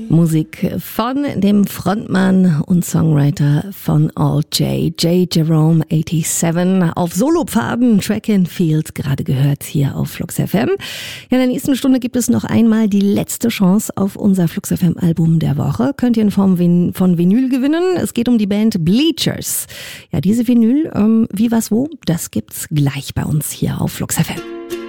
Musik von dem Frontmann und Songwriter von All J Jerome 87 auf Solopfaden, Track and Field, gerade gehört hier auf Flux FM. Ja, in der nächsten Stunde gibt es noch einmal die letzte Chance auf unser Flux FM Album der Woche. Könnt ihr in Form von Vinyl gewinnen. Es geht um die Band Bleachers. Ja, diese Vinyl, wie, was, wo, das gibt's gleich bei uns hier auf Flux FM.